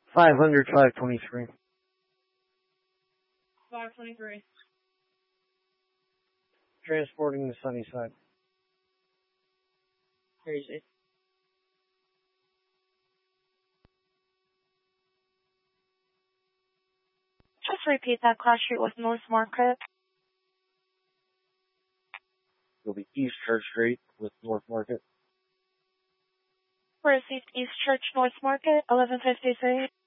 500, 523. 523. Transporting the Sunnyside. Crazy. Just repeat that. Class Street with North Market. It'll be East Church Street with North Market. Received East Church, North Market, 1153.